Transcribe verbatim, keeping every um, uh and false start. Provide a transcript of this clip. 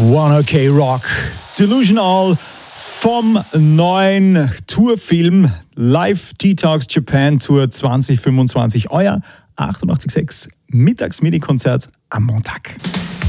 one ok Rock. Delusional vom neuen Tourfilm Live Detox Japan Tour zwanzig fünfundzwanzig. Euer achtundachtzig Komma sechs Mittags-Mini-Konzert am Montag.